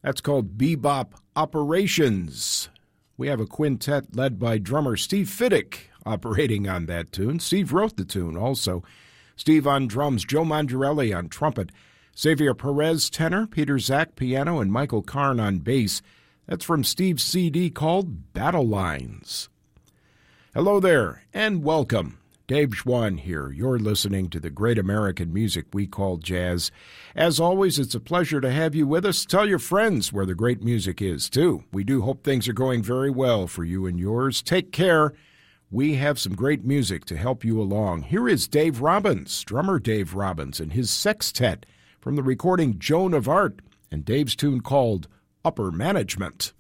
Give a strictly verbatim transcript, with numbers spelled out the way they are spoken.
That's called Bebop Operations. We have a quintet led by drummer Steve Fiddick operating on that tune. Steve wrote the tune also. Steve on drums, Joe Mondarelli on trumpet, Xavier Perez tenor, Peter Zach piano, and Michael Karn on bass. That's from Steve's C D called Battle Lines. Hello there, and welcome. Dave Schwann here. You're listening to the great American music we call jazz. As always, it's a pleasure to have you with us. Tell your friends where the great music is, too. We do hope things are going very well for you and yours. Take care. We have some great music to help you along. Here is Dave Robbins, drummer Dave Robbins, and his sextet from the recording Joan of Art, and Dave's tune called Upper Management.